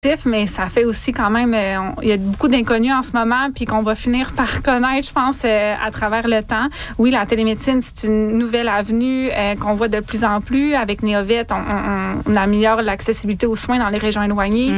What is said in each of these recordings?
mais ça fait aussi quand même, il y a beaucoup d'inconnus en ce moment, puis qu'on va finir par connaître, je pense, à travers le temps. Oui, la télémédecine, c'est une nouvelle avenue qu'on voit de plus en plus. Avec Néovét, on améliore l'accessibilité aux soins dans les régions éloignées.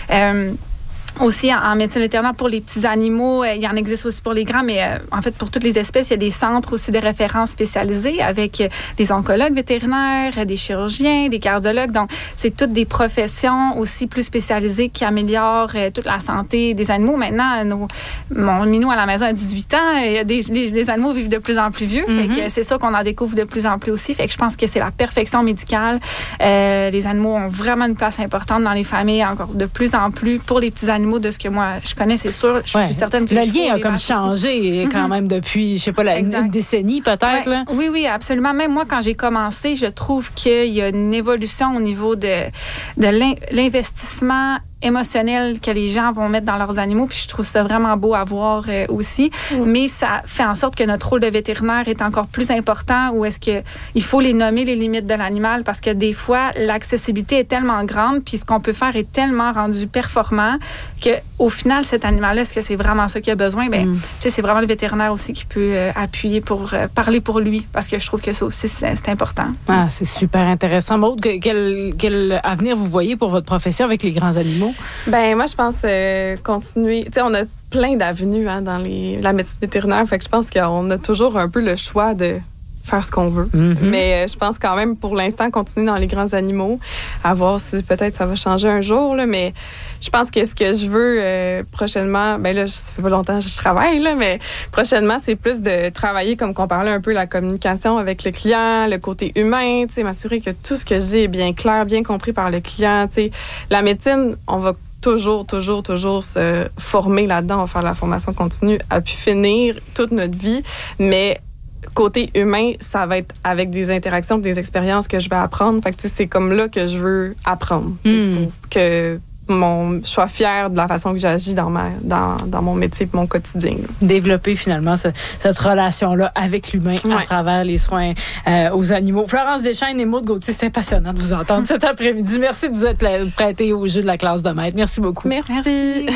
Aussi, en médecine vétérinaire, pour les petits animaux, il y en existe aussi pour les grands, mais en fait, pour toutes les espèces, il y a des centres aussi de référence spécialisés avec des oncologues vétérinaires, des chirurgiens, des cardiologues. Donc, c'est toutes des professions aussi plus spécialisées qui améliorent toute la santé des animaux. Maintenant, mon minou à la maison a 18 ans, et les animaux vivent de plus en plus vieux. Fait que c'est ça qu'on en découvre de plus en plus aussi. Fait que je pense que c'est la perfection médicale. Les animaux ont vraiment une place importante dans les familles, encore de plus en plus pour les petits animaux. De ce que moi je connais, c'est sûr. Je suis certaine que le lien a comme changé quand même depuis, je sais pas, une décennie peut-être. Là. Oui, absolument. Même moi, quand j'ai commencé, je trouve qu'il y a une évolution au niveau de l'investissement émotionnel que les gens vont mettre dans leurs animaux, puis je trouve ça vraiment beau à voir aussi. Mais ça fait en sorte que notre rôle de vétérinaire est encore plus important, où est-ce que il faut les nommer, les limites de l'animal, parce que des fois, l'accessibilité est tellement grande, puis ce qu'on peut faire est tellement rendu performant que au final, cet animal-là, est-ce que c'est vraiment ça qu'il a besoin? C'est vraiment le vétérinaire aussi qui peut appuyer pour parler pour lui, parce que je trouve que ça aussi, c'est important. Ah, c'est super intéressant. Maude, quel avenir vous voyez pour votre profession avec les grands animaux? Moi, je pense continuer. Tu sais, on a plein d'avenues dans la médecine vétérinaire, fait que je pense qu'on a toujours un peu le choix de faire ce qu'on veut. Mais je pense quand même, pour l'instant, continuer dans les grands animaux, à voir si peut-être ça va changer un jour, là, mais je pense que ce que je veux prochainement, là, ça fait pas longtemps que je travaille, là, mais prochainement, c'est plus de travailler, comme qu'on parlait un peu, la communication avec le client, le côté humain, tu sais, m'assurer que tout ce que je dis est bien clair, bien compris par le client, tu sais. La médecine, on va toujours se former là-dedans, on va faire la formation continue à pu finir toute notre vie, mais côté humain, ça va être avec des interactions, des expériences que je vais apprendre. Fait que c'est comme là que je veux apprendre, pour que je sois fière de la façon que j'agis dans mon métier et mon quotidien. Là. Développer finalement cette relation-là avec l'humain à travers les soins aux animaux. Florence Deschaines et Maude Gauthier, c'était passionnant de vous entendre cet après-midi. Merci de vous être prêtée au jeu de la classe de maître. Merci beaucoup. Merci.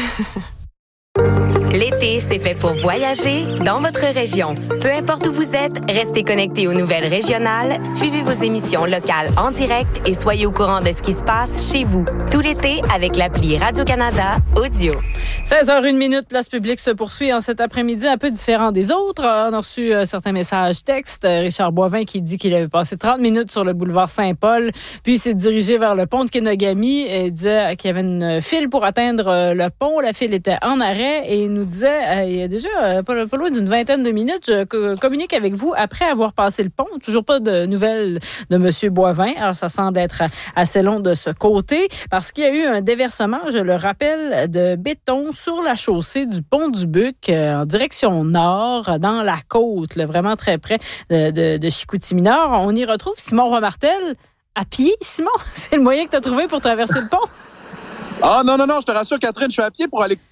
L'été, c'est fait pour voyager dans votre région. Peu importe où vous êtes, restez connectés aux nouvelles régionales, suivez vos émissions locales en direct et soyez au courant de ce qui se passe chez vous. Tout l'été avec l'appli Radio-Canada Audio. 16h01, Place publique se poursuit en cet après-midi un peu différent des autres. On a reçu certains messages textes. Richard Boivin qui dit qu'il avait passé 30 minutes sur le boulevard Saint-Paul, puis s'est dirigé vers le pont de Kenogami et disait qu'il y avait une file pour atteindre le pont. La file était en arrêt et il nous disait il y a déjà pas loin d'une vingtaine de minutes, je communique avec vous après avoir passé le pont. Toujours pas de nouvelles de M. Boivin. Alors, ça semble être assez long de ce côté parce qu'il y a eu un déversement, je le rappelle, de béton sur la chaussée du pont du Buc en direction nord, dans la côte, là, vraiment très près de Chicoutimi-Nord. On y retrouve Simon Romartel à pied. Simon, c'est le moyen que tu as trouvé pour traverser le pont? Ah non, je te rassure, Catherine, je suis à pied pour aller...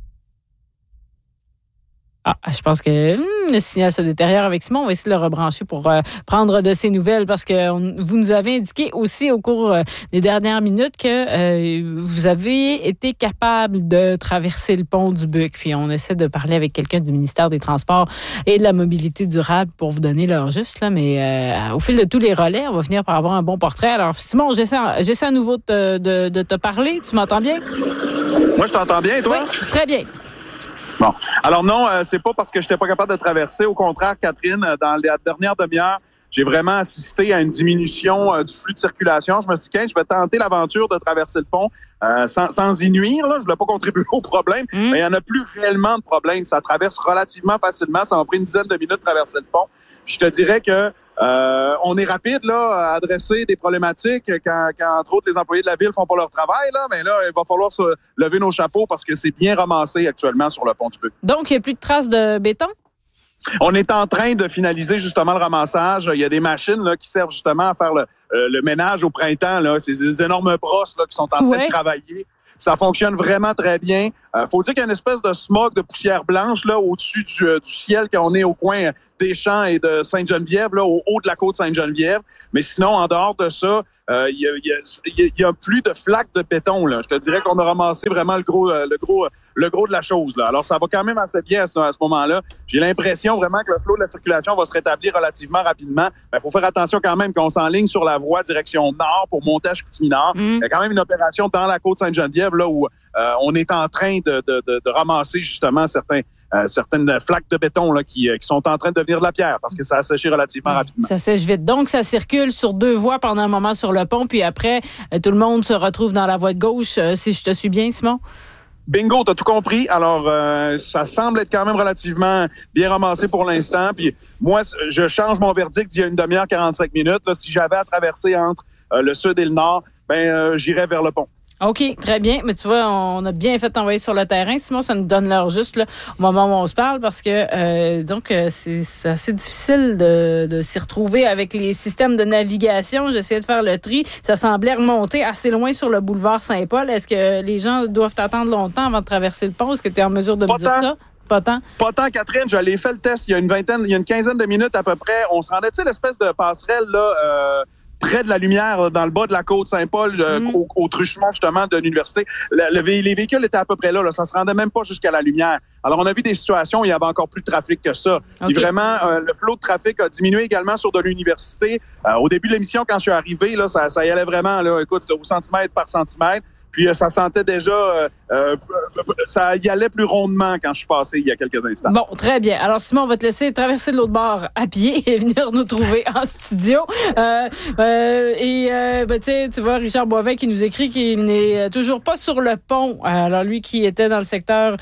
Je pense que le signal se détériore avec Simon. On va essayer de le rebrancher pour prendre de ses nouvelles parce que vous nous avez indiqué aussi au cours des dernières minutes que vous avez été capable de traverser le pont du Buc. Puis on essaie de parler avec quelqu'un du ministère des Transports et de la Mobilité durable pour vous donner l'heure juste. Là, mais au fil de tous les relais, on va finir par avoir un bon portrait. Alors Simon, j'essaie à nouveau de te parler. Tu m'entends bien? Moi, je t'entends bien, toi? Oui, très bien. Bon. Alors non, c'est pas parce que j'étais pas capable de traverser. Au contraire, Catherine, dans la dernière demi-heure, j'ai vraiment assisté à une diminution du flux de circulation. Je me suis dit, je vais tenter l'aventure de traverser le pont sans y nuire. Là. Je voulais pas contribuer au problème, mais il y en a plus réellement de problème. Ça traverse relativement facilement. Ça m'a pris une dizaine de minutes de traverser le pont. Puis je te dirais que on est rapide là à adresser des problématiques quand entre autres les employés de la ville font pas leur travail là, mais là il va falloir se lever nos chapeaux parce que c'est bien ramassé actuellement sur le pont du Buc. Donc il n'y a plus de traces de béton? On est en train de finaliser justement le ramassage. Il y a des machines là qui servent justement à faire le ménage au printemps là, c'est des énormes brosses là qui sont en train de travailler. Ça fonctionne vraiment très bien. Faut dire qu'il y a une espèce de smog de poussière blanche là au-dessus du ciel quand on est au coin des Champs et de Sainte-Geneviève, là, au haut de la côte Sainte-Geneviève. Mais sinon, en dehors de ça, il y a plus de flaques de béton. Là. Je te dirais qu'on a ramassé vraiment le gros de la chose. Là. Alors, ça va quand même assez bien à ce moment-là. J'ai l'impression vraiment que le flot de la circulation va se rétablir relativement rapidement. Il faut faire attention quand même qu'on s'enligne sur la voie direction nord pour monter à Chicoutimi-Nord. Il y a quand même une opération dans la côte Sainte-Geneviève là où on est en train de ramasser justement certaines flaques de béton là, qui sont en train de devenir de la pierre parce que ça a séché relativement rapidement. Ça sèche vite. Donc, ça circule sur 2 voies pendant un moment sur le pont, puis après, tout le monde se retrouve dans la voie de gauche, si je te suis bien, Simon? Bingo, t'as tout compris. Alors, ça semble être quand même relativement bien ramassé pour l'instant. Puis moi, je change mon verdict d'il y a une demi-heure, 45 minutes. Là, si j'avais à traverser entre le sud et le nord, j'irais vers le pont. OK, très bien. Mais tu vois, on a bien fait t'envoyer sur le terrain. Simon, ça nous donne l'heure juste là, au moment où on se parle parce que c'est assez difficile de s'y retrouver avec les systèmes de navigation. J'essayais de faire le tri. Ça semblait remonter assez loin sur le boulevard Saint-Paul. Est-ce que les gens doivent attendre longtemps avant de traverser le pont? Est-ce que tu es en mesure de me dire ça? Pas tant? Pas tant, Catherine. Je l'ai fait le test il y a une quinzaine de minutes à peu près. On se rendait, tu sais, l'espèce de passerelle là... près de la lumière, dans le bas de la côte Saint-Paul, au truchement justement de l'université. Les véhicules étaient à peu près là. Ça se rendait même pas jusqu'à la lumière. Alors, on a vu des situations où il y avait encore plus de trafic que ça. Okay. Et vraiment, le flot de trafic a diminué également sur de l'université. Au début de l'émission, quand je suis arrivé, là, ça y allait vraiment, là, écoute, au centimètre par centimètre. Puis ça sentait déjà, ça y allait plus rondement quand je suis passé il y a quelques instants. Bon, très bien. Alors Simon, on va te laisser traverser de l'autre bord à pied et venir nous trouver en studio. Tu vois, Richard Boivin qui nous écrit qu'il n'est toujours pas sur le pont. Alors lui qui était dans le secteur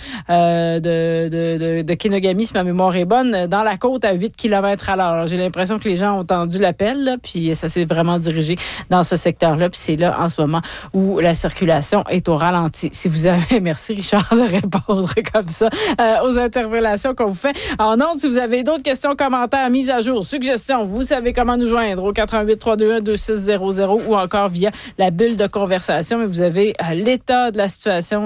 de Kenogami, si ma mémoire est bonne, dans la côte à 8 km à l'heure. Alors, j'ai l'impression que les gens ont entendu l'appel, là, puis ça s'est vraiment dirigé dans ce secteur-là. Puis c'est là, en ce moment, où la circulation est au ralenti. Si vous avez, merci Richard de répondre comme ça aux interpellations qu'on vous fait. En ondes, si vous avez d'autres questions, commentaires, mises à jour, suggestions, vous savez comment nous joindre au 88-321-2600 ou encore via la bulle de conversation. Mais vous avez l'état de la situation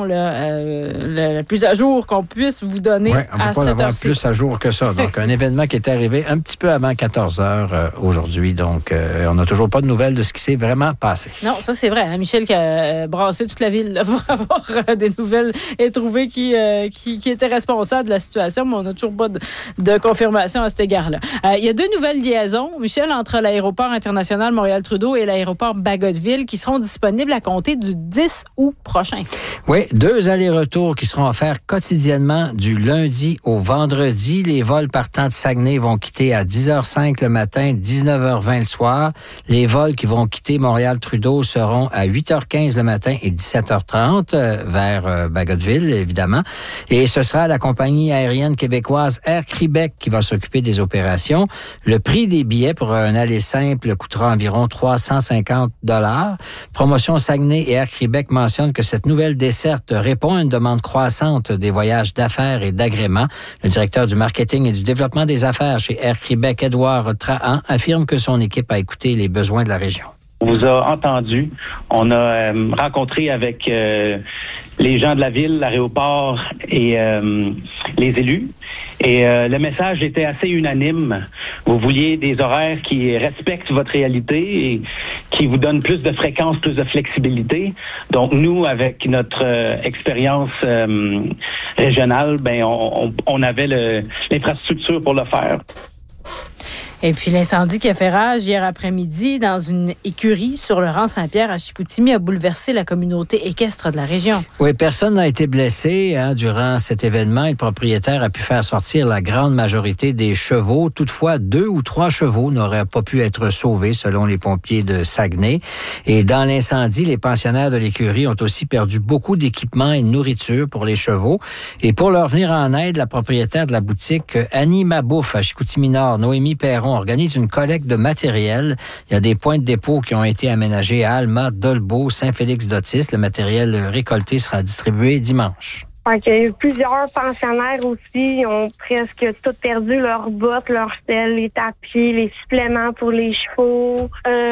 le plus à jour qu'on puisse vous donner à cette heure-ci. On ne peut pas avoir plus à jour que ça. Donc, un événement qui est arrivé un petit peu avant 14 heures aujourd'hui. Donc, on n'a toujours pas de nouvelles de ce qui s'est vraiment passé. Non, ça c'est vrai. Hein? Michel qui a brassé toute la ville là, pour avoir des nouvelles et trouver qui était responsable de la situation, mais on n'a toujours pas de confirmation à cet égard-là. Il y a 2 nouvelles liaisons, Michel, entre l'aéroport international Montréal-Trudeau et l'aéroport Bagotville qui seront disponibles à compter du 10 août prochain. Oui, 2 allers-retours qui seront offerts quotidiennement du lundi au vendredi. Les vols partant de Saguenay vont quitter à 10h05 le matin, 19h20 le soir. Les vols qui vont quitter Montréal-Trudeau seront à 8h15 le matin et 17h30 vers Bagotville, évidemment. Et ce sera la compagnie aérienne québécoise Air Québec qui va s'occuper des opérations. Le prix des billets pour un aller simple coûtera environ 350 $. Promotion Saguenay et Air Québec mentionnent que cette nouvelle desserte répond à une demande croissante des voyages d'affaires et d'agrément. Le directeur du marketing et du développement des affaires chez Air Québec, Édouard Trahan, affirme que son équipe a écouté les besoins de la région. On vous a entendu. On a rencontré avec les gens de la ville, l'aéroport et les élus. Et le message était assez unanime. Vous vouliez des horaires qui respectent votre réalité et qui vous donnent plus de fréquence, plus de flexibilité. Donc nous, avec notre expérience régionale, on avait l'infrastructure pour le faire. Et puis l'incendie qui a fait rage hier après-midi dans une écurie sur le rang Saint-Pierre à Chicoutimi a bouleversé la communauté équestre de la région. Oui, personne n'a été blessé durant cet événement. Le propriétaire a pu faire sortir la grande majorité des chevaux. Toutefois, 2 ou 3 chevaux n'auraient pas pu être sauvés selon les pompiers de Saguenay. Et dans l'incendie, les pensionnaires de l'écurie ont aussi perdu beaucoup d'équipements et de nourriture pour les chevaux. Et pour leur venir en aide, la propriétaire de la boutique Annie Mabouf à Chicoutimi-Nord, Noémie Perron, organise une collecte de matériel. Il y a des points de dépôt qui ont été aménagés à Alma, Dolbeau, Saint-Félix-d'Otis. Le matériel récolté sera distribué dimanche. Fait qu'il y a eu plusieurs pensionnaires aussi. Ils ont presque tout perdu leurs bottes, leurs selles, les tapis, les suppléments pour les chevaux.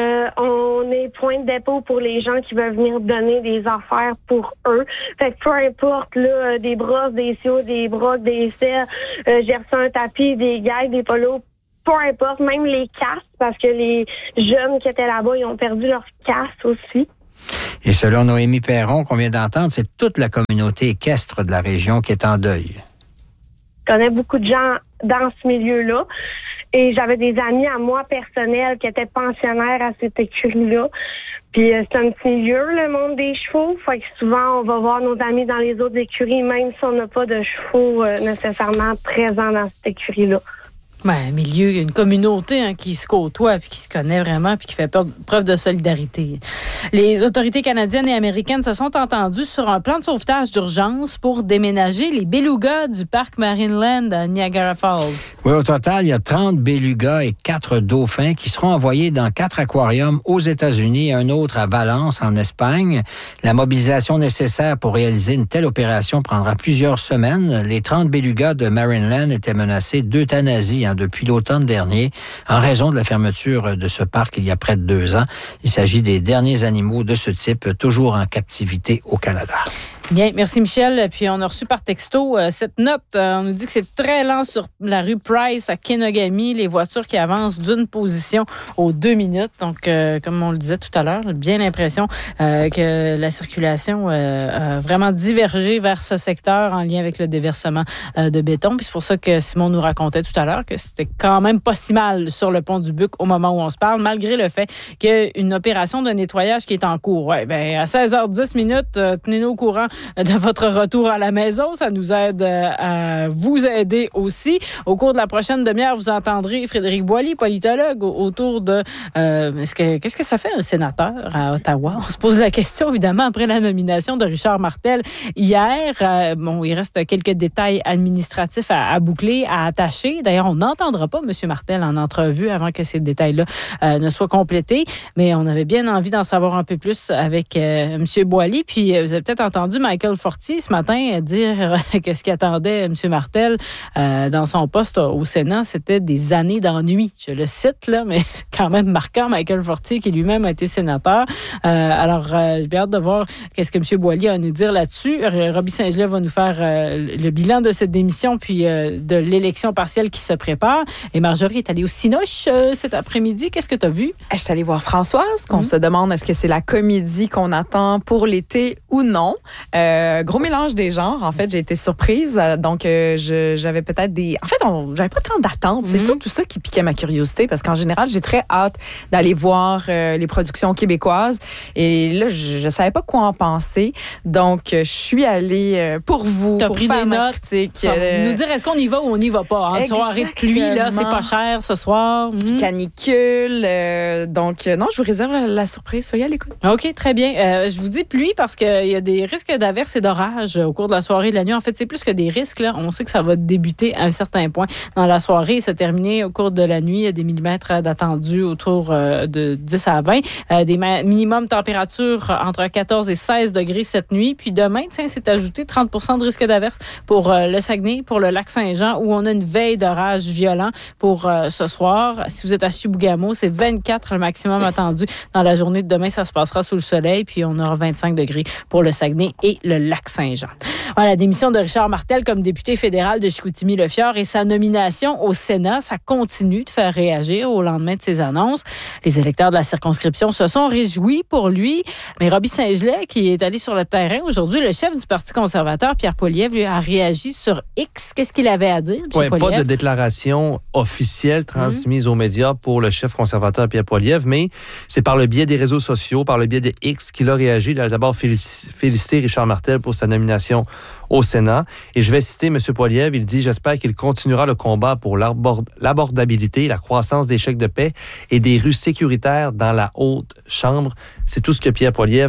On est point de dépôt pour les gens qui veulent venir donner des affaires pour eux. Fait que peu importe, là, des brosses, des siots, des brocs, des selles, j'ai reçu un tapis, des gags, des polos, peu importe, même les casques, parce que les jeunes qui étaient là-bas, ils ont perdu leurs casques aussi. Et selon Noémie Perron, qu'on vient d'entendre, c'est toute la communauté équestre de la région qui est en deuil. Je connais beaucoup de gens dans ce milieu-là. Et j'avais des amis à moi personnels qui étaient pensionnaires à cette écurie-là. Puis c'est un petit milieu, le monde des chevaux. Fait que souvent, on va voir nos amis dans les autres écuries, même si on n'a pas de chevaux nécessairement présents dans cette écurie-là. Un milieu, une communauté qui se côtoie, puis qui se connaît vraiment, puis qui fait preuve de solidarité. Les autorités canadiennes et américaines se sont entendues sur un plan de sauvetage d'urgence pour déménager les belugas du parc Marineland à Niagara Falls. Oui, au total, il y a 30 belugas et 4 dauphins qui seront envoyés dans 4 aquariums aux États-Unis et un autre à Valence, en Espagne. La mobilisation nécessaire pour réaliser une telle opération prendra plusieurs semaines. Les 30 belugas de Marineland étaient menacés d'euthanasie depuis l'automne dernier, en raison de la fermeture de ce parc il y a près de 2 ans. Il s'agit des derniers animaux de ce type, toujours en captivité au Canada. Bien, merci Michel. Puis on a reçu par texto cette note. On nous dit que c'est très lent sur la rue Price à Kenogami, les voitures qui avancent d'une position aux 2 minutes. Donc, comme on le disait tout à l'heure, bien l'impression que la circulation a vraiment divergé vers ce secteur en lien avec le déversement de béton. Puis c'est pour ça que Simon nous racontait tout à l'heure que c'était quand même pas si mal sur le pont du Buc au moment où on se parle, malgré le fait qu'il y a une opération de nettoyage qui est en cours. Ouais, ben à 16h10 minutes, tenez-nous au courant de votre retour à la maison. Ça nous aide à vous aider aussi. Au cours de la prochaine demi-heure, vous entendrez Frédéric Boily, politologue, autour de qu'est-ce que ça fait un sénateur à Ottawa? On se pose la question, évidemment, après la nomination de Richard Martel hier. Il reste quelques détails administratifs à boucler, à attacher. D'ailleurs, on n'entendra pas M. Martel en entrevue avant que ces détails-là ne soient complétés. Mais on avait bien envie d'en savoir un peu plus avec M. Boily. Puis, vous avez peut-être entendu Michael Fortier ce matin dire que ce qui attendait M. Martel dans son poste au Sénat, c'était des années d'ennui. Je le cite, là, mais c'est quand même marquant, Michael Fortier, qui lui-même a été sénateur. Alors, j'ai bien hâte de voir qu'est-ce que M. Boily a à nous dire là-dessus. Roby Saint-Gelais va nous faire le bilan de cette démission puis de l'élection partielle qui se prépare. Et Marjorie est allée au Cinoche cet après-midi. Qu'est-ce que tu as vu? Je suis allée voir Françoise, qu'on se demande est-ce que c'est la comédie qu'on attend pour l'été ou non. Gros mélange des genres. En fait, j'ai été surprise. Donc, j'avais peut-être des... En fait, j'avais pas tant d'attentes. C'est surtout ça qui piquait ma curiosité parce qu'en général, j'ai très hâte d'aller voir les productions québécoises. Et là, je savais pas quoi en penser. Donc, je suis allée pour vous, pour faire ma critique. Nous dire est-ce qu'on y va ou on n'y va pas. En soirée de pluie, là, c'est pas cher ce soir. Canicule. Donc, non, je vous réserve la surprise. Soyez à l'écoute. OK, très bien. Je vous dis pluie parce qu'il y a des risques d'averses et d'orages au cours de la soirée et de la nuit. En fait, c'est plus que des risques. Là. On sait que ça va débuter à un certain point dans la soirée et se terminer au cours de la nuit. Il y a des millimètres d'attendus autour de 10 à 20. Des minimum températures entre 14 et 16 degrés cette nuit. Puis demain, c'est ajouté 30 % de risque d'averse pour le Saguenay, pour le Lac-Saint-Jean, où on a une veille d'orage violent pour ce soir. Si vous êtes à Chibougamau, c'est 24 le maximum attendu. Dans la journée de demain, ça se passera sous le soleil. Puis on aura 25 degrés pour le Saguenay et le Lac-Saint-Jean. Voilà, la démission de Richard Martel comme député fédéral de Chicoutimi-Le-Fjord et sa nomination au Sénat, ça continue de faire réagir au lendemain de ces annonces. Les électeurs de la circonscription se sont réjouis pour lui. Mais Roby Saint-Gelais, qui est allé sur le terrain aujourd'hui, le chef du Parti conservateur, Pierre Poilievre, lui a réagi sur X. Qu'est-ce qu'il avait à dire, Oui, pas de déclaration officielle transmise aux médias pour le chef conservateur Pierre Poilievre, mais c'est par le biais des réseaux sociaux, par le biais de X qu'il a réagi. Il a d'abord félicité Richard Martel pour sa nomination au Sénat. Et je vais citer M. Poilievre, il dit « J'espère qu'il continuera le combat pour l'abordabilité, la croissance des chèques de paie et des rues sécuritaires dans la haute chambre. » C'est tout ce que Pierre Poilievre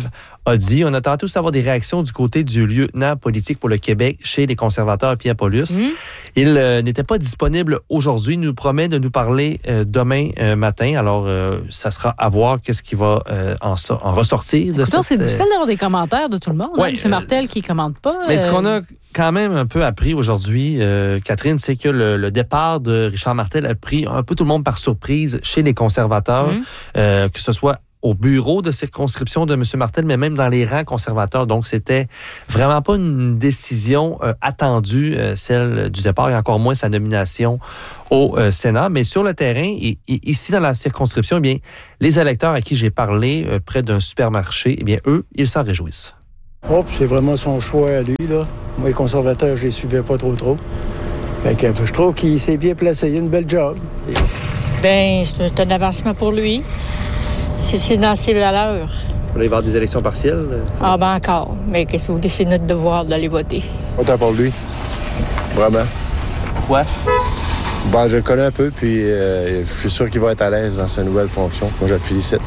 a dit. On a tenté aussi d'avoir des réactions du côté du lieutenant politique pour le Québec chez les conservateurs, Pierre Paulus. Il n'était pas disponible aujourd'hui. Il nous promet de nous parler demain matin. Alors, ça sera à voir qu'est-ce qui va en ressortir de ça. C'est difficile d'avoir des commentaires de tout le monde. Ouais, M. Martel qui ne commente pas. Mais ce qu'on a quand même un peu appris aujourd'hui, Catherine, c'est que le départ de Richard Martel a pris un peu tout le monde par surprise chez les conservateurs, que ce soit au bureau de circonscription de M. Martel, mais même dans les rangs conservateurs. Donc, c'était vraiment pas une décision attendue, celle du départ, et encore moins sa nomination au Sénat. Mais sur le terrain, et ici dans la circonscription, eh bien, les électeurs à qui j'ai parlé près d'un supermarché, eh bien, eux, ils s'en réjouissent. Oh, c'est vraiment son choix à lui, là. Moi, les conservateurs, je les suivais pas trop. Fait que je trouve qu'il s'est bien placé. Il a une belle job. Bien, c'est un avancement pour lui. C'est dans ses valeurs. Il va y avoir des élections partielles? Ah ben encore. Mais qu'est-ce que vous voulez, c'est notre devoir d'aller voter. Autant pour lui. Vraiment. Pourquoi? Ben, je le connais un peu, puis je suis sûr qu'il va être à l'aise dans sa nouvelle fonction. Moi, je le félicite.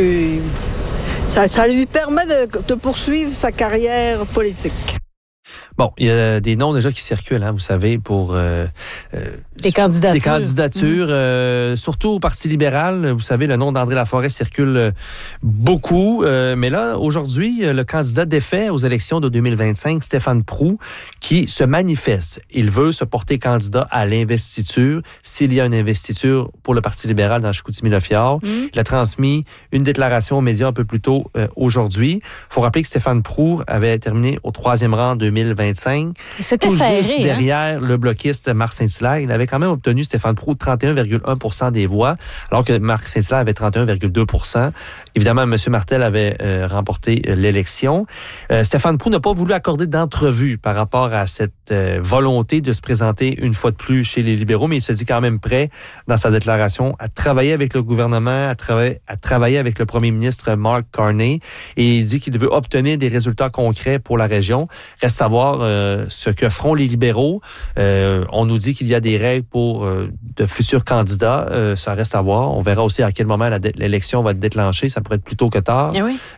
Ça lui permet de poursuivre sa carrière politique. Bon, il y a des noms déjà qui circulent, hein, vous savez, pour des candidatures. Des candidatures, surtout au Parti libéral. Vous savez, le nom d'André Laforêt circule beaucoup. Mais là, aujourd'hui, le candidat défait aux élections de 2025, Stéphane Proulx, qui se manifeste. Il veut se porter candidat à l'investiture, s'il y a une investiture pour le Parti libéral dans Chicoutimi-Le-Fjord. Il a transmis une déclaration aux médias un peu plus tôt aujourd'hui. Il faut rappeler que Stéphane Proulx avait terminé au 3e rang en 2025. C'était tout serré, juste derrière le bloquiste Marc Saint-Hilaire. Il avait quand même obtenu, Stéphane Proulx, 31,1% des voix, alors que Marc Saint-Hilaire avait 31,2%. Évidemment, M. Martel avait remporté l'élection. Stéphane Proulx n'a pas voulu accorder d'entrevue par rapport à cette volonté de se présenter une fois de plus chez les libéraux, mais il se dit quand même prêt, dans sa déclaration, à travailler avec le gouvernement, à travailler avec le premier ministre Mark Carney, et il dit qu'il veut obtenir des résultats concrets pour la région. Reste à voir ce que feront les libéraux. On nous dit qu'il y a des règles pour de futurs candidats. Ça reste à voir. On verra aussi à quel moment l'élection va être déclenchée. Ça pourrait être plus tôt que tard,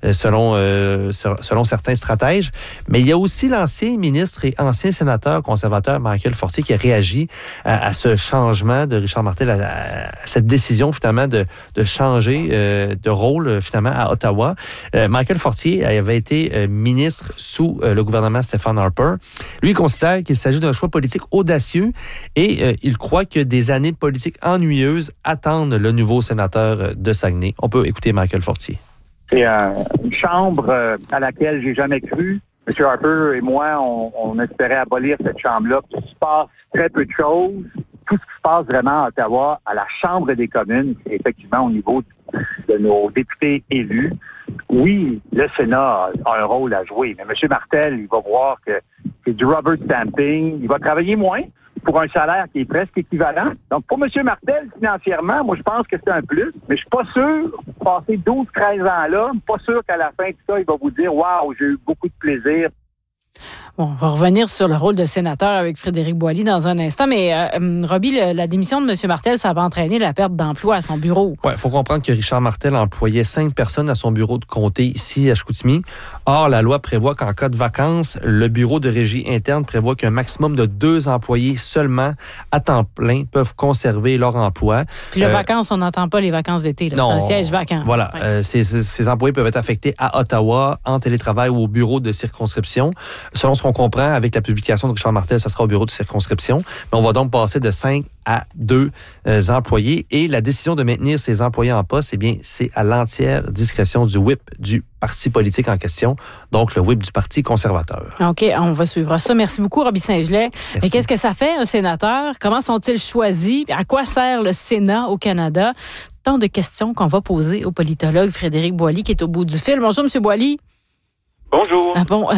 selon certains stratèges. Mais il y a aussi l'ancien ministre et ancien sénateur conservateur Michael Fortier qui a réagi à ce changement de Richard Martel, à cette décision finalement de changer de rôle finalement à Ottawa. Michael Fortier avait été ministre sous le gouvernement Stephen Harper. Lui, il considère qu'il s'agit d'un choix politique audacieux et il croit que des années politiques ennuyeuses attendent le nouveau sénateur de Saguenay. On peut écouter Michael Fortier. C'est une chambre à laquelle j'ai jamais cru. M. Harper et moi, on espérait abolir cette chambre-là. Il se passe très peu de choses. Tout ce qui se passe vraiment à Ottawa, à la Chambre des communes, c'est effectivement au niveau de nos députés élus. Oui, le Sénat a un rôle à jouer, mais M. Martel, il va voir que c'est du rubber stamping. Il va travailler moins pour un salaire qui est presque équivalent. Donc, pour M. Martel, financièrement, moi, je pense que c'est un plus, mais je suis pas sûr, passer 12-13 ans là, pas sûr qu'à la fin de ça, il va vous dire « Wow, j'ai eu beaucoup de plaisir ». Bon, on va revenir sur le rôle de sénateur avec Frédéric Boily dans un instant, mais Roby, la démission de M. Martel, ça va entraîner la perte d'emploi à son bureau. Oui, il faut comprendre que Richard Martel employait 5 personnes à son bureau de comté ici à Chicoutimi. Or, la loi prévoit qu'en cas de vacances, le bureau de régie interne prévoit qu'un maximum de 2 employés seulement à temps plein peuvent conserver leur emploi. Puis les vacances, on n'entend pas les vacances d'été. C'est un siège vacant. Voilà. Ouais. Ces employés peuvent être affectés à Ottawa, en télétravail ou au bureau de circonscription. Selon ce qu'on comprend, avec la publication de Richard Martel, ça sera au bureau de circonscription. Mais on va donc passer de 5 à 2 employés. Et la décision de maintenir ces employés en poste, eh bien, c'est à l'entière discrétion du whip du parti politique en question, donc le whip du Parti conservateur. OK, on va suivre ça. Merci beaucoup, Roby Saint-Gelais. Mais qu'est-ce que ça fait, un sénateur? Comment sont-ils choisis? À quoi sert le Sénat au Canada? Tant de questions qu'on va poser au politologue Frédéric Boily, qui est au bout du fil. Bonjour, M. Boily. Bonjour.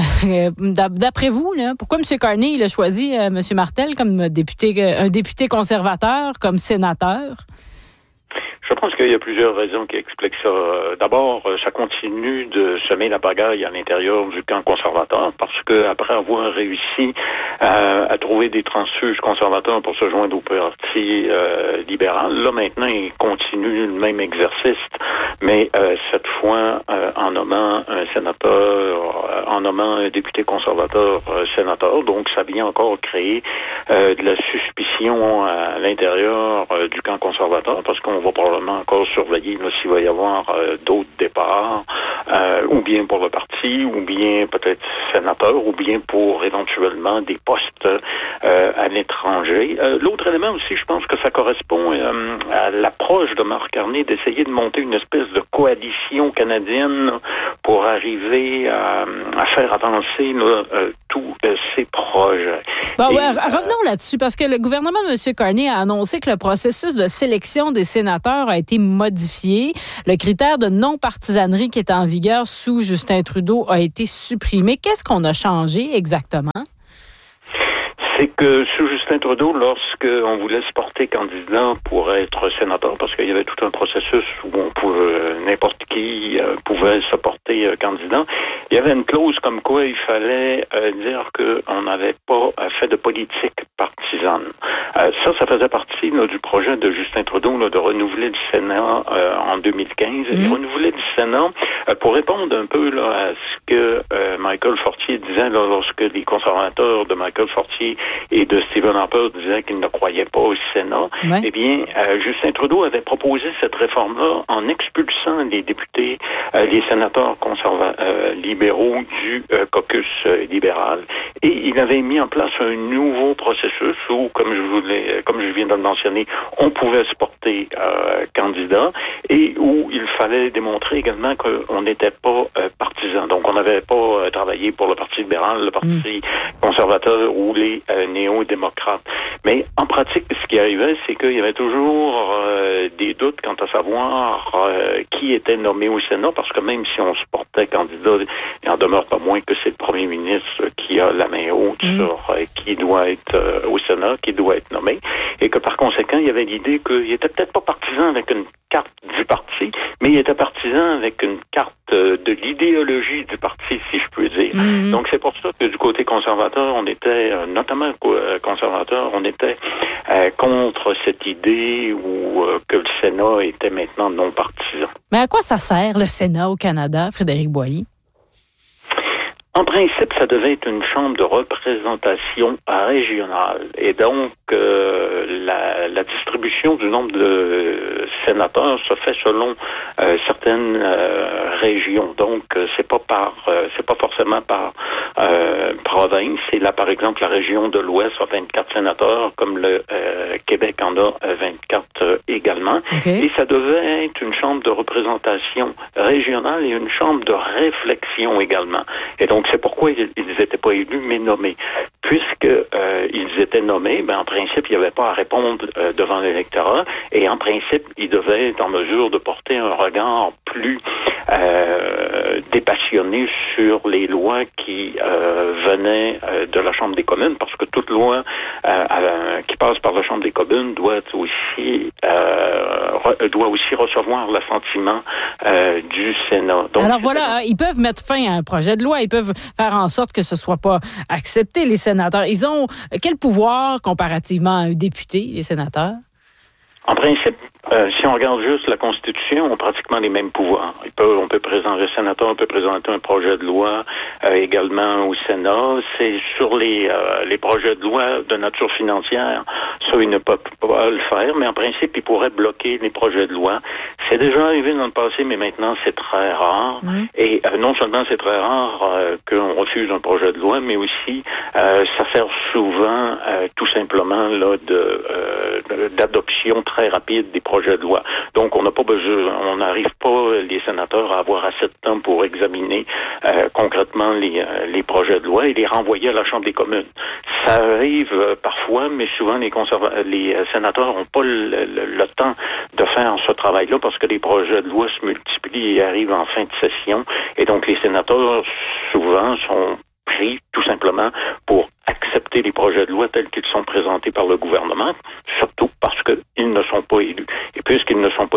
D'après vous, là, pourquoi M. Carney il a choisi M. Martel comme un député conservateur, comme sénateur? Je Je pense qu'il y a plusieurs raisons qui expliquent ça. D'abord, ça continue de semer la pagaille à l'intérieur du camp conservateur parce que après avoir réussi à trouver des transfuges conservateurs pour se joindre au parti libéral, là maintenant ils continuent le même exercice, mais cette fois en nommant un sénateur, en nommant un député conservateur sénateur. Donc ça vient encore créer de la suspicion à l'intérieur du camp conservateur parce qu'on va probablement encore surveiller là, s'il va y avoir d'autres départs, ou bien pour le parti, ou bien peut-être sénateur, ou bien pour éventuellement des postes à l'étranger. L'autre élément aussi, je pense que ça correspond à l'approche de Marc Carney d'essayer de monter une espèce de coalition canadienne pour arriver à faire avancer tous ces projets. Bon, revenons là-dessus, parce que le gouvernement de M. Carney a annoncé que le processus de sélection des sénateurs a été modifié. Le critère de non-partisanerie qui était en vigueur sous Justin Trudeau a été supprimé. Qu'est-ce qu'on a changé exactement? C'est que sous Justin Trudeau, lorsqu'on voulait se porter candidat pour être sénateur, parce qu'il y avait tout un processus où on pouvait, n'importe qui pouvait se porter candidat, il y avait une clause comme quoi il fallait dire qu'on n'avait pas fait de politique partisane. Ça faisait partie du projet de Justin Trudeau de renouveler le Sénat en 2015. Et renouveler le Sénat pour répondre un peu à ce que Michael Fortier disait lorsque les conservateurs de Michael Fortier et de Stephen Harper disaient qu'ils ne croyaient pas au Sénat. Ouais. Eh bien, Justin Trudeau avait proposé cette réforme-là en expulsant les députés, les sénateurs libéraux du caucus libéral. Et il avait mis en place un nouveau processus où, comme je viens de le mentionner, on pouvait se porter candidat et où il fallait démontrer également qu'on n'était pas partisan. Donc, on n'avait pas travaillé pour le Parti libéral, le Parti conservateur ou les néo-démocrates. Mais en pratique, ce qui arrivait, c'est qu'il y avait toujours des doutes quant à savoir qui était nommé au Sénat, parce que même si on se portait candidat, il n'en demeure pas moins que c'est le premier ministre qui a la main haute sur qui doit être au Sénat, qui doit être nommé, et que par conséquent, il y avait l'idée qu'il était peut-être pas partisan avec une carte du parti, mais il était partisan avec une carte de l'idéologie du parti, si je peux dire. Donc c'est pour ça que du côté conservateur, on était, notamment conservateur, on était contre cette idée où que le Sénat était maintenant non partisan. Mais à quoi ça sert le Sénat au Canada, Frédéric Boilly? En principe, ça devait être une chambre de représentation régionale. Et donc, la distribution du nombre de sénateurs se fait selon certaines régions. Donc, c'est pas forcément par province. C'est là, par exemple, la région de l'Ouest a 24 sénateurs, comme le Québec en a 24 également. Okay. Et ça devait être une chambre de représentation régionale et une chambre de réflexion également. Et donc, c'est pourquoi ils n'étaient pas élus, mais nommés. Puisque ils étaient nommés, en principe, il n'y avait pas à répondre devant l'électorat, et en principe, ils devaient être en mesure de porter un regard plus dépassionné sur les lois qui venaient de la Chambre des communes, parce que toute loi qui passe par la Chambre des communes doit aussi recevoir l'assentiment du Sénat. Donc, alors voilà, ils peuvent mettre fin à un projet de loi, ils peuvent faire en sorte que ce soit pas accepté, les sénateurs. Ils ont quel pouvoir comparativement à un député, les sénateurs? En principe, si on regarde juste la Constitution, on a pratiquement les mêmes pouvoirs. On peut présenter, le sénateur on peut présenter un projet de loi également au Sénat. C'est sur les projets de loi de nature financière, ça, il ne peut pas le faire, mais en principe, il pourrait bloquer les projets de loi. C'est déjà arrivé dans le passé, mais maintenant, c'est très rare. Et non seulement c'est très rare qu'on refuse un projet de loi, mais aussi, ça sert souvent tout simplement là d'adoption très rapide des projets de loi. Donc, on n'a pas besoin, on n'arrive pas, les sénateurs, à avoir assez de temps pour examiner concrètement les projets de loi et les renvoyer à la Chambre des communes. Ça arrive parfois, mais souvent les sénateurs n'ont pas le temps de faire ce travail-là parce que les projets de loi se multiplient et arrivent en fin de session. Et donc, les sénateurs, souvent, sont pris tout simplement pour accepter les projets de loi tels qu'ils sont présentés par le gouvernement, surtout parce qu'ils ne sont pas élus. Et puisqu'ils ne sont pas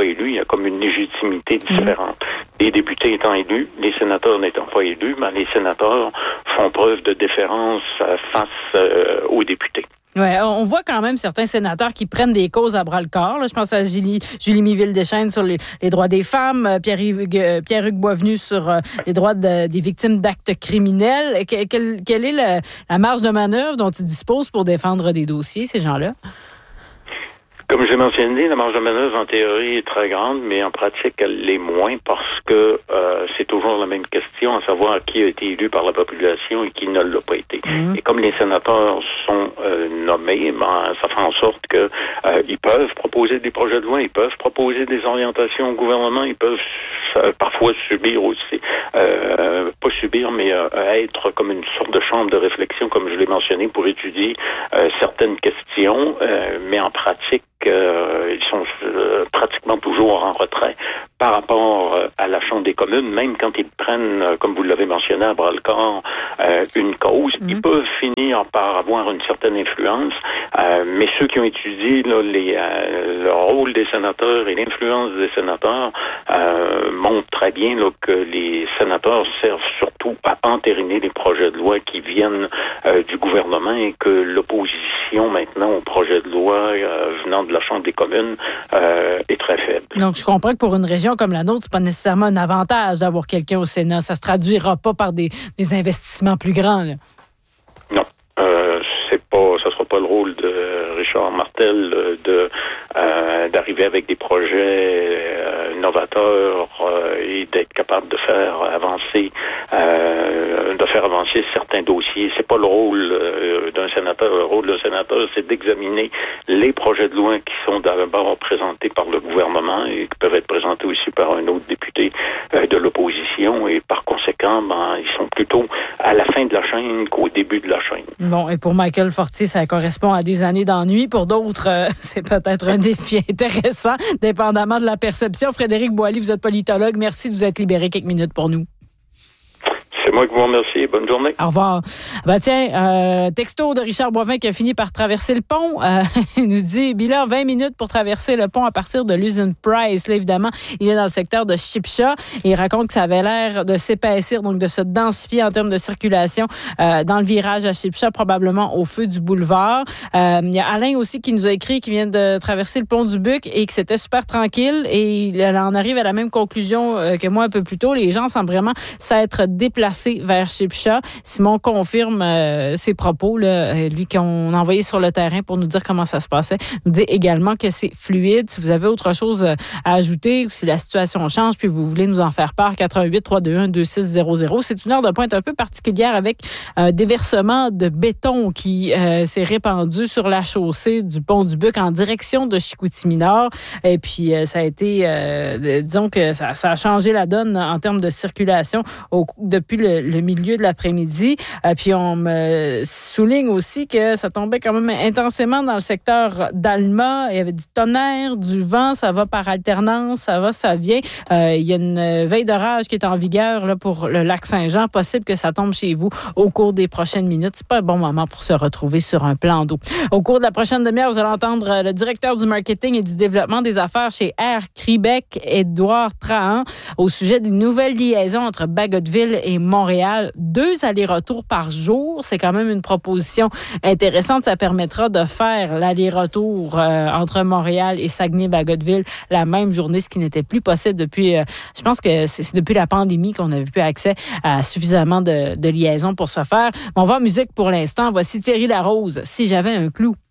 élus, il y a comme une légitimité différente. Les députés étant élus, les sénateurs n'étant pas élus, les sénateurs font preuve de déférence face aux députés. Ouais, on voit quand même certains sénateurs qui prennent des causes à bras-le-corps. Là. Je pense à Julie Miville-Deschênes sur les droits des femmes, Pierre-Hugues Boisvenu sur les droits des victimes d'actes criminels. Quelle est la marge de manœuvre dont ils disposent pour défendre des dossiers, ces gens-là? Comme j'ai mentionné, la marge de manœuvre en théorie est très grande, mais en pratique, elle l'est moins parce que c'est toujours la même question, à savoir qui a été élu par la population et qui ne l'a pas été. Et comme les sénateurs sont nommés, ça fait en sorte que ils peuvent proposer des projets de loi, ils peuvent proposer des orientations au gouvernement, ils peuvent parfois subir aussi, pas subir, mais être comme une sorte de chambre de réflexion, comme je l'ai mentionné, pour étudier certaines questions, mais en pratique, ils sont pratiquement toujours en retrait par rapport à la Chambre des communes, même quand ils prennent, comme vous l'avez mentionné, à bras-le-corps, une cause. Ils peuvent finir par avoir une certaine influence, mais ceux qui ont étudié le rôle des sénateurs et l'influence des sénateurs montrent très bien que les sénateurs servent surtout à entériner les projets de loi qui viennent du gouvernement et que l'opposition maintenant aux projets de loi venant de la Chambre des communes est très faible. Donc, je comprends que pour une région comme la nôtre, c'est pas nécessairement un avantage d'avoir quelqu'un au Sénat. Ça se traduira pas par des investissements plus grands, là. Non. Ça sera pas le rôle de Richard Martel d'arriver avec des projets novateurs et d'être capable de faire avancer certains dossiers. C'est pas le rôle d'un sénateur. Le rôle d'un sénateur, c'est d'examiner les projets de loi qui sont d'abord présentés par le gouvernement et qui peuvent être présentés aussi par un autre député de l'opposition. Et par conséquent, ils sont plutôt à la fin de la chaîne qu'au début de la chaîne. Bon, et pour Michael Fortier, ça correspond à des années d'ennui. Pour d'autres, c'est peut-être un défi intéressant, dépendamment de la perception. Frédéric Boily, vous êtes politologue. Merci de vous être libéré quelques minutes pour nous. C'est moi qui vous remercie. Bonne journée. Au revoir. Texto de Richard Boivin qui a fini par traverser le pont. Il nous dit, Bilan, 20 minutes pour traverser le pont à partir de l'usine Price. Là, évidemment, il est dans le secteur de Shipsha et il raconte que ça avait l'air de s'épaissir, donc de se densifier en termes de circulation dans le virage à Shipsha, probablement au feu du boulevard. Il y a Alain aussi qui nous a écrit qu'il vient de traverser le pont du Buc et que c'était super tranquille et il en arrive à la même conclusion que moi un peu plus tôt. Les gens semblent vraiment s'être déplacés vers Shipsha. Simon confirme ses propos, là, lui qu'on a envoyé sur le terrain pour nous dire comment ça se passait. Nous dit également que c'est fluide. Si vous avez autre chose à ajouter ou si la situation change puis vous voulez nous en faire part, 88-321-2600. C'est une heure de pointe un peu particulière avec un déversement de béton qui s'est répandu sur la chaussée du pont du Buc en direction de Chicoutimi-Nord. Et puis, ça a été, disons que ça a changé la donne en termes de circulation depuis le milieu de l'après-midi. Puis on me souligne aussi que ça tombait quand même intensément dans le secteur d'Alma. Il y avait du tonnerre, du vent, ça va par alternance, ça va, ça vient. Il y a une veille d'orage qui est en vigueur là, pour le lac Saint-Jean. Possible que ça tombe chez vous au cours des prochaines minutes. C'est pas un bon moment pour se retrouver sur un plan d'eau. Au cours de la prochaine demi-heure, vous allez entendre le directeur du marketing et du développement des affaires chez Air Québec, Édouard Trahan, au sujet des nouvelles liaisons entre Bagotville et Montréal. 2 allers-retours par jour. C'est quand même une proposition intéressante. Ça permettra de faire l'aller-retour entre Montréal et Saguenay-Bagotville la même journée, ce qui n'était plus possible depuis, je pense que c'est depuis la pandémie qu'on n'avait plus accès à suffisamment de liaisons pour ce faire. On va en musique pour l'instant. Voici Thierry Larose, Si j'avais un clou.